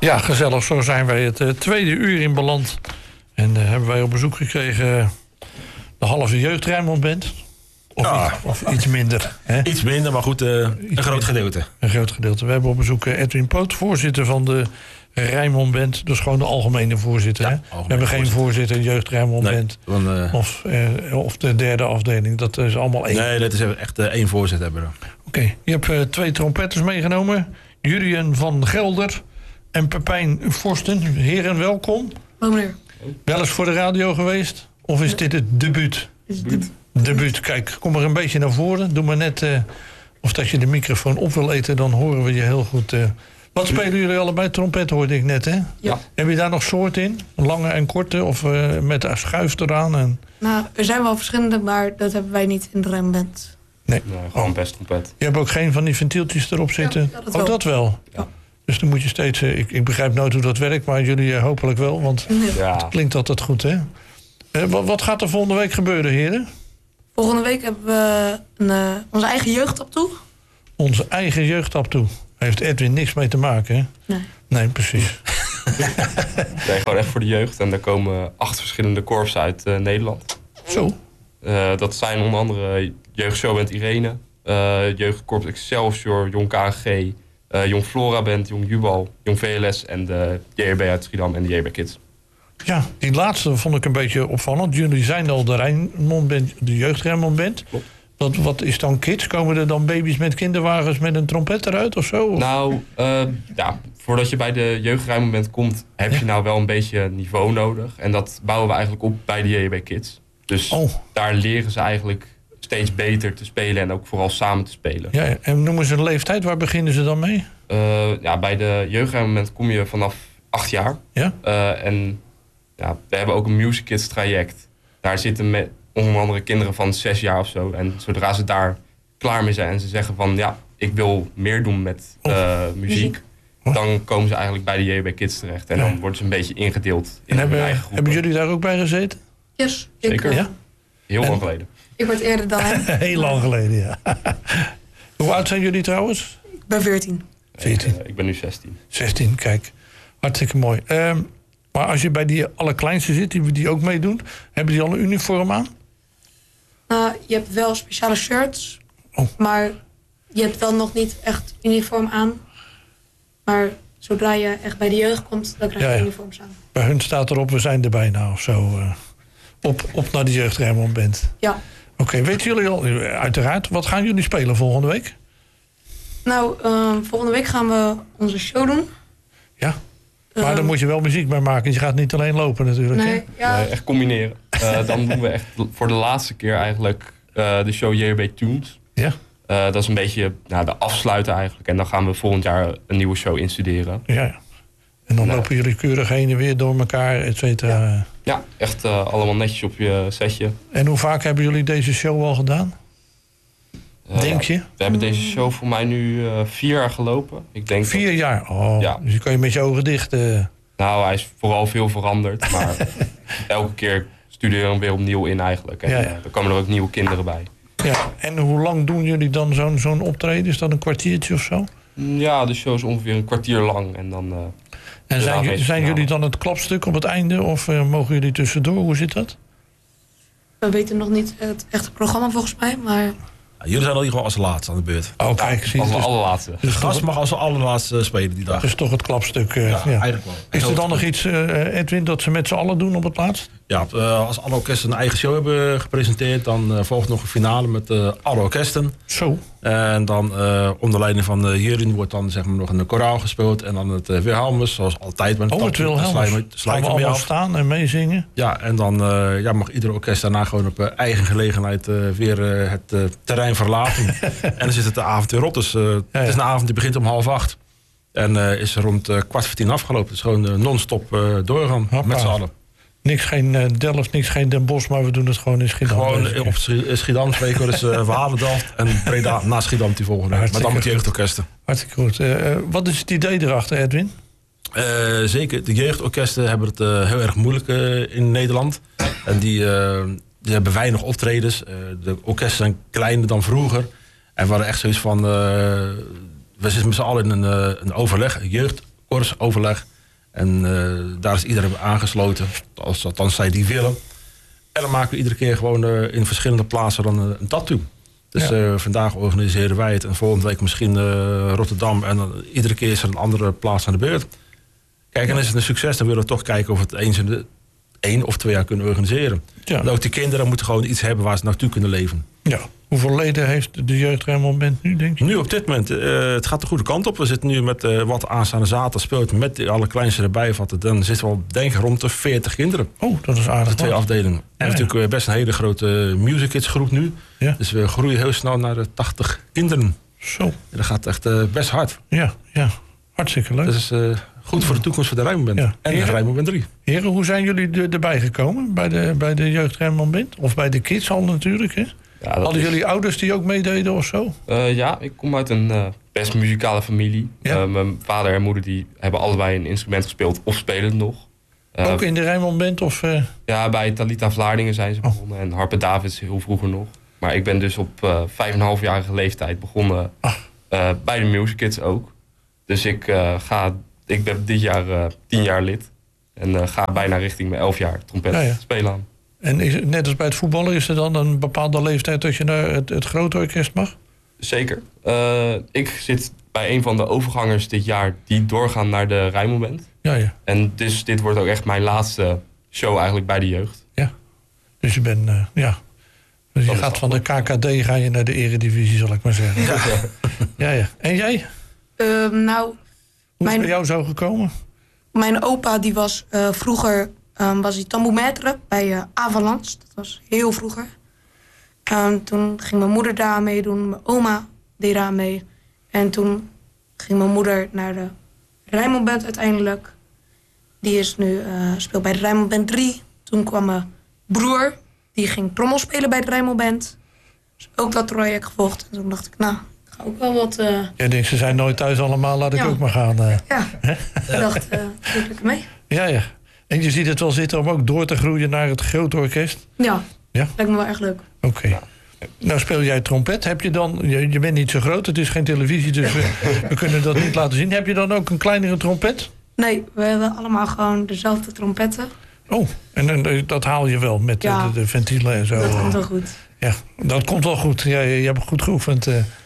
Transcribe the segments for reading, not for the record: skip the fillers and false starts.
Ja, gezellig. Zo zijn wij het tweede uur in beland. En hebben wij op bezoek gekregen de halve jeugd Rijnmond Band. Of iets minder. Hè? Iets minder, maar goed, een groot gedeelte. Een groot gedeelte. We hebben op bezoek Edwin Poot, voorzitter van de Rijnmond Band. Dus gewoon de algemene voorzitter. Ja, hè? algemene we hebben geen voorzitter jeugd Rijnmond Band. Of de derde afdeling. Dat is allemaal één. Nee, dat is echt één voorzitter hebben we. Oké, je hebt 2 trompetters meegenomen. Jurien van Gelder en Pepijn Forsten. Heren, welkom. Meneer. Wel eens voor de radio geweest? Of is dit het debuut? Debuut. Kijk, kom er een beetje naar voren. Doe maar net of dat je de microfoon op wil eten, dan horen we je heel goed. Wat spelen jullie allebei? Trompet hoorde ik net, hè? Ja. Heb je daar nog soorten in? Lange en korte? Of met een schuif eraan? En... Nou, er zijn wel verschillende, maar dat hebben wij niet in de Rijnband. Nee. Gewoon best trompet. Je hebt ook geen van die ventieltjes erop zitten? Ja, dat wel. Dat wel? Ja. Dus dan moet je steeds... ik begrijp nooit hoe dat werkt, maar jullie hopelijk wel. Want het klinkt altijd goed, hè? Wat gaat er volgende week gebeuren, heren? Volgende week hebben we onze eigen jeugdtap toe. Onze eigen jeugdtap toe. Heeft Edwin niks mee te maken, hè? Nee. Nee, precies. Nee, gewoon echt voor de jeugd. En er komen 8 verschillende korps uit Nederland. Zo. Dat zijn onder andere Jeugdshowband Irene, Jeugdkorps Excelsior, Jong KNG, Jong Flora Band, Jong Jubal, Jong VLS en de JRB uit Schiedam en de JRB Kids. Ja, die laatste vond ik een beetje opvallend. Jullie zijn al de Rijnmond Band, de jeugd Rijnmond Band. Klopt. Wat is dan kids? Komen er dan baby's met kinderwagens met een trompet eruit of zo? Of? Nou, voordat je bij de jeugd Rijnmond Band komt, heb je nou wel een beetje niveau nodig. En dat bouwen we eigenlijk op bij de JRB Kids. Dus daar leren ze eigenlijk steeds beter te spelen en ook vooral samen te spelen. Ja, en noemen ze een leeftijd, waar beginnen ze dan mee? Bij de jeugd Rijnmond Band kom je vanaf 8 jaar. Ja? We hebben ook een Music Kids traject. Daar zitten onder andere kinderen van 6 jaar of zo. En zodra ze daar klaar mee zijn en ze zeggen van ja, ik wil meer doen met muziek. Dan komen ze eigenlijk bij de JRB Kids terecht. En dan worden ze een beetje ingedeeld in hun eigen groepen. Hebben jullie daar ook bij gezeten? Yes. Zeker. Ja? Heel lang geleden. Ik word eerder dan hem. Heel lang geleden, ja. Hoe oud zijn jullie trouwens? Ik ben 14. 14. Ik ben nu 16. 16, kijk. Hartstikke mooi. Maar als je bij die allerkleinste zit, die ook meedoen, hebben die al een uniform aan? Nou, je hebt wel speciale shirts, maar je hebt wel nog niet echt uniform aan. Maar zodra je echt bij de jeugd komt, dan krijg je uniforms aan. Bij hun staat erop, we zijn er bijna of zo. Op naar de jeugd Rijnmond Band. Ja. Oké, weten jullie al, uiteraard, wat gaan jullie spelen volgende week? Nou, volgende week gaan we onze show doen. Ja, maar daar moet je wel muziek bij maken. Je gaat niet alleen lopen natuurlijk. Nee, Nee, echt combineren. Dan doen we echt voor de laatste keer eigenlijk de show JRB Tunes. Ja. Dat is een beetje de afsluiter eigenlijk. En dan gaan we volgend jaar een nieuwe show instuderen. Ja. En dan lopen jullie keurig heen en weer door elkaar, et cetera. Ja, echt allemaal netjes op je setje. En hoe vaak hebben jullie deze show al gedaan? Denk je? We hebben deze show voor mij nu 4 jaar gelopen. Ik denk 4 jaar? Oh, ja. Dus je kan je met je ogen dicht... Nou, hij is vooral veel veranderd. Maar elke keer studeren we weer opnieuw in eigenlijk. En er komen er ook nieuwe kinderen bij. Ja, en hoe lang doen jullie dan zo'n optreden? Is dat een kwartiertje of zo? Ja, de show is ongeveer een kwartier lang. En dan... En zijn jullie dan het klapstuk op het einde? Of mogen jullie tussendoor? Hoe zit dat? We weten nog niet het echte programma volgens mij, maar... Jullie zijn al gewoon als laatste aan de beurt. Oh, kijk, zie je. Als de allerlaatste. De gast mag als allerlaatste spelen die dag. Dat is toch het klapstuk. Eigenlijk wel. Is er dan nog iets, Edwin, dat ze met z'n allen doen op het laatst? Ja, als alle orkesten een eigen show hebben gepresenteerd, dan volgt nog een finale met alle orkesten. Zo. En dan onder leiding van Jurien wordt dan zeg maar nog een koraal gespeeld en dan het Wilhelmus, zoals altijd. Met het Wilhelmus. Gaan we allemaal staan en meezingen? Ja, en dan mag ieder orkest daarna gewoon op eigen gelegenheid weer het terrein verlaten. En dan zit het de avond weer op. Dus het is een avond die begint om 7:30. En is rond 9:15 afgelopen. Het is gewoon non-stop doorgaan met z'n allen. Niks geen Delft, niks geen Den Bosch, maar we doen het gewoon in Schiedam. Gewoon op Schiedam spreken we dus Walen-Delft en Breda na Schiedam die volgende. Maar dan met jeugdorkesten. Hartstikke goed. Wat is het idee erachter, Edwin? Zeker, de jeugdorkesten hebben het heel erg moeilijk in Nederland. En die hebben weinig optredens. De orkesten zijn kleiner dan vroeger. En we hadden echt zoiets van... we zitten met z'n allen in een overleg, een koorsoverleg. En daar is iedereen aangesloten, althans zij die willen. En dan maken we iedere keer gewoon in verschillende plaatsen dan een tattoo. Dus vandaag organiseren wij het en volgende week misschien Rotterdam. En dan iedere keer is er een andere plaats aan de beurt. Kijk, en is het een succes, dan willen we toch kijken of we het eens in de 1 of 2 jaar kunnen organiseren. Ja. En ook die kinderen moeten gewoon iets hebben waar ze naartoe kunnen leven. Ja. Hoeveel leden heeft de Jeugd Rijnmond Band nu, denk je? Nu op dit moment, het gaat de goede kant op. We zitten nu met wat aanstaande zaterdag speelt, met die allerkleinste erbij vatten. Dan zitten we al, denk ik, rond de 40 kinderen. Oh, dat is aardig. De 2 afdelingen. En we hebben natuurlijk best een hele grote Music Kids groep nu. Ja. Dus we groeien heel snel naar de 80 kinderen. Zo. En dat gaat echt best hard. Ja, hartstikke leuk. Dat is goed voor de toekomst van de Rijnmond Band. Ja. En de Rijnmond Band 3. Heren, hoe zijn jullie erbij gekomen? Bij de Jeugd Rijnmond Band? Of bij de kids al natuurlijk, hè? Ja, hadden jullie ouders die ook meededen of zo? Ja, ik kom uit een best muzikale familie. Ja. Mijn vader en moeder die hebben allebei een instrument gespeeld of spelen het nog. Ook in de Rijnmond Band? Of, Ja, bij Talita Vlaardingen zijn ze begonnen. En Harpe Davids heel vroeger nog. Maar ik ben dus op 5,5-jarige leeftijd begonnen bij de Music Kids ook. Dus ik ben dit jaar 10 jaar lid. En ga bijna richting mijn 11 jaar trompet spelen aan. En net als bij het voetballen, is er dan een bepaalde leeftijd dat je naar het grote orkest mag? Zeker. Ik zit bij een van de overgangers dit jaar die doorgaan naar de Rijnmond Band. Ja. En dus dit wordt ook echt mijn laatste show eigenlijk bij de jeugd. Ja. Dus je bent, Dus je gaat van de KKD ga je naar de eredivisie, zal ik maar zeggen. Ja. En jij? Nou... Hoe is het bij jou zo gekomen? Mijn opa die was vroeger... was hij tambourmaître bij Avalanche. Dat was heel vroeger. Toen ging mijn moeder daar meedoen. Mijn oma deed daar mee. En toen ging mijn moeder naar de Rijnmond Band uiteindelijk. Die is nu speelt bij de Rijnmond Band 3. Toen kwam mijn broer. Die ging trommel spelen bij de Rijnmond Band. Dus ook dat traject gevolgd. En toen dacht ik, nou, ik ga ook wel wat... Jij denkt, ze zijn nooit thuis allemaal. Laat ik ook maar gaan. Ja, ik dacht, doe ik mee. Ja. En je ziet het wel zitten om ook door te groeien naar het grote orkest? Ja, lijkt me wel echt leuk. Oké. Ja. Nou speel jij trompet. Heb je dan, je bent niet zo groot, het is geen televisie, dus we kunnen dat niet laten zien. Heb je dan ook een kleinere trompet? Nee, we hebben allemaal gewoon dezelfde trompetten. Oh, en dat haal je wel met de ventielen en zo? Dat komt wel goed. Ja, dat komt wel goed. Ja, je hebt goed geoefend.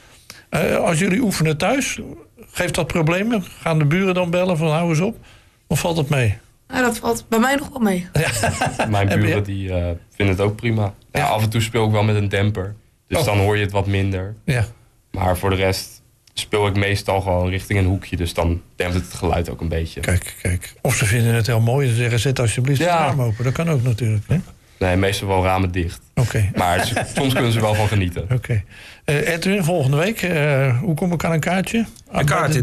Als jullie oefenen thuis, geeft dat problemen? Gaan de buren dan bellen van hou eens op? Of valt het mee? Ja, dat valt bij mij nog wel mee. Ja. Mijn buren die vinden het ook prima. Ja, af en toe speel ik wel met een demper. Dus dan hoor je het wat minder. Ja. Maar voor de rest speel ik meestal gewoon richting een hoekje. Dus dan dempt het geluid ook een beetje. Kijk. Of ze vinden het heel mooi en zeggen zet alsjeblieft het raam open. Dat kan ook natuurlijk. Hè? Nee, meestal wel ramen dicht. Oké. Maar soms kunnen ze wel van genieten. Oké. Edwin, volgende week, hoe kom ik aan een kaartje? Een kaartje,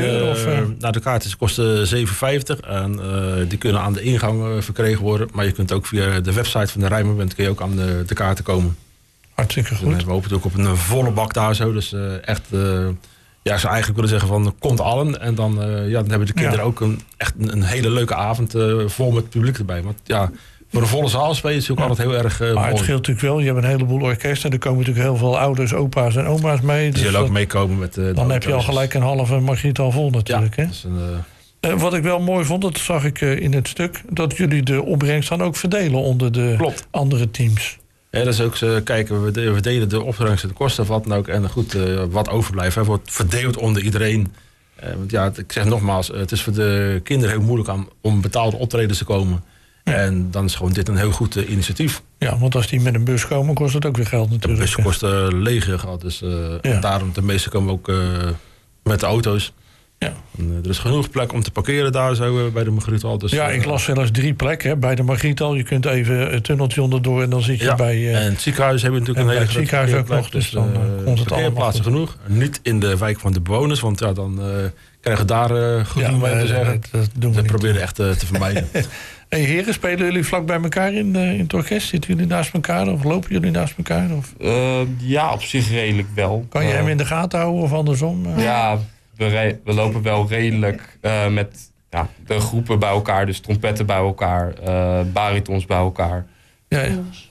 de kaartjes kosten €7,50 en die kunnen aan de ingang verkregen worden. Maar je kunt ook via de website van de Rijnmond Band kun je ook aan de kaarten komen. Hartstikke goed. En we hopen het ook op een volle bak daar zo. Dus echt, ik zou eigenlijk willen zeggen van komt allen. En dan hebben de kinderen ook echt een hele leuke avond vol met publiek erbij. Want voor een volle zaal spelen is ook altijd heel erg maar mooi. Het scheelt natuurlijk wel. Je hebt een heleboel orkesten. Er komen natuurlijk heel veel ouders, opa's en oma's mee. Die zullen ook meekomen met dan heb je al gelijk een halve Margriet vol natuurlijk. Ja, hè? Wat ik wel mooi vond, dat zag ik in het stuk... dat jullie de opbrengst dan ook verdelen onder de andere teams. Ja, dat is ook zo. Kijken, we delen de opbrengst en de kosten of wat dan ook. En goed, wat overblijft, wordt verdeeld onder iedereen. Want ik zeg nogmaals, het is voor de kinderen heel moeilijk om betaalde optredens te komen. Ja. En dan is gewoon dit een heel goed initiatief. Ja, want als die met een bus komen, kost het ook weer geld natuurlijk. De bus kost legio geld. Dus daarom de meeste komen ook met de auto's. Ja. En, er is genoeg plek om te parkeren daar zo bij de Margrietal. Dus, ik las zelfs 3 plekken bij de Margrietal. Je kunt even het tunneltje onderdoor en dan zit je bij... en het ziekenhuis hebben we natuurlijk een hele grote ziekenhuis ook nog. Dus dan komt het parkeerplaatsen genoeg. Niet in de wijk van de bewoners, want dan krijgen we daar goed om te zeggen. Dat proberen we echt te vermijden. Hey, heren, spelen jullie vlak bij elkaar in het orkest? Zitten jullie naast elkaar of lopen jullie naast elkaar? Of? Ja, op zich redelijk wel. Kan je hem in de gaten houden of andersom? Ja, we lopen wel redelijk met de groepen bij elkaar. Dus trompetten bij elkaar, baritons bij elkaar. Ja.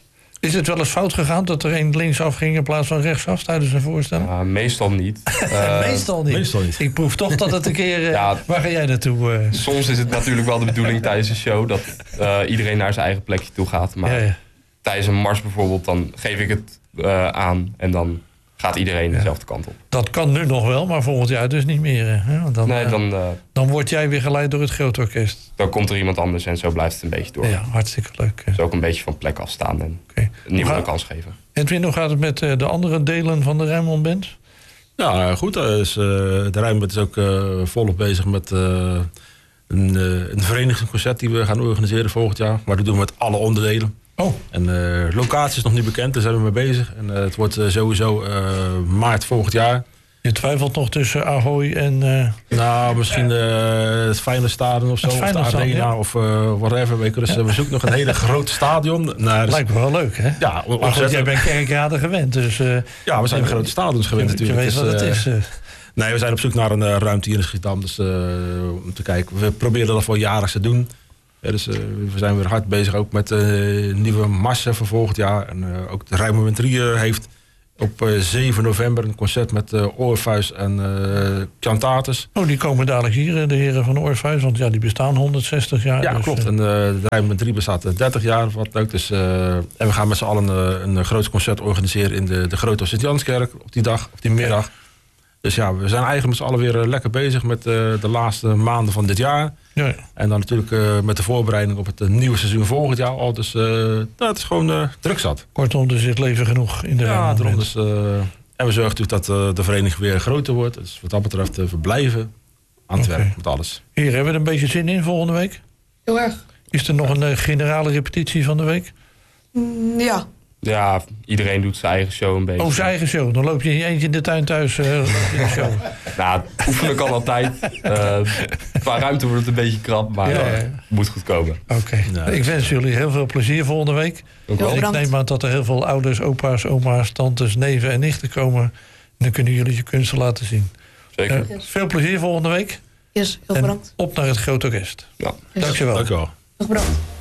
Is het wel eens fout gegaan dat er één linksaf ging in plaats van rechtsaf tijdens een voorstelling? Meestal niet. Meestal niet. Ik proef toch dat het een keer... waar ga jij naartoe? Soms is het natuurlijk wel de bedoeling tijdens een show dat iedereen naar zijn eigen plekje toe gaat. Maar tijdens een mars bijvoorbeeld, dan geef ik het aan en dan gaat iedereen dezelfde kant op. Dat kan nu nog wel, maar volgend jaar dus niet meer. Hè? Dan word jij weer geleid door het groot orkest. Dan komt er iemand anders en zo blijft het een beetje door. Ja, hartstikke leuk. Dus ook een beetje van plek afstaan en niemand een kans geven. Edwin, hoe gaat het met de andere delen van de Rijnmond Band? Ja, goed. De Rijnmond is ook volop bezig met een verenigingsconcert die we gaan organiseren volgend jaar. Maar dat doen we met alle onderdelen. Oh. En locatie is nog niet bekend, daar zijn we mee bezig. En het wordt sowieso maart volgend jaar. Je twijfelt nog tussen Ahoy en... Nou, misschien het Feyenoord Stadion of zo. Of de Arena of whatever. Dus we zoeken nog een hele groot stadion. Lijkt me wel leuk, hè? Ja, maar goed, jij bent Kerkrade gewend. Dus, ja, we zijn grote stadions gewend natuurlijk. Je weet wat het is. Nee, we zijn op zoek naar een ruimte hier in Schiedam. Dus om te kijken. We proberen dat wel jaarlijks te doen. Ja, dus we zijn weer hard bezig ook met nieuwe marsen voor volgend jaar. En ook de Rijnmond 3 heeft op 7 november een concert met Orpheus en Cantates. Oh, die komen dadelijk hier, de heren van Orpheus. Want ja, die bestaan 160 jaar. Ja, dus, klopt. En de Rijnmond 3 bestaat 30 jaar, wat leuk. Dus, en we gaan met z'n allen een groot concert organiseren in de Grote Sint-Janskerk op die dag, op die middag. Dus ja, we zijn eigenlijk met z'n allen weer lekker bezig met de laatste maanden van dit jaar. Ja. En dan natuurlijk met de voorbereiding op het nieuwe seizoen volgend jaar al. Dus het is gewoon druk zat. Kortom, er zit leven genoeg in de Rijnmond. Daarom dus, en we zorgen natuurlijk dat de vereniging weer groter wordt. Dus wat dat betreft we blijven aan het werk met alles. Hier, hebben we er een beetje zin in volgende week? Heel erg. Is er nog een generale repetitie van de week? Ja. Ja, iedereen doet zijn eigen show een beetje. Oh, zijn eigen show. Dan loop je in je eentje in de tuin thuis. Show. Nou, oefenen kan altijd. Qua ruimte wordt het een beetje krap, maar het moet goed komen. Oké. Ik wens jullie heel veel plezier volgende week. Ik neem aan dat er heel veel ouders, opa's, oma's, tantes, neven en nichten komen. En dan kunnen jullie je kunsten laten zien. Zeker. Veel plezier volgende week. Yes, heel bedankt. En op naar het grote orkest. Ja. Dankjewel. Dankjewel. Nog bedankt.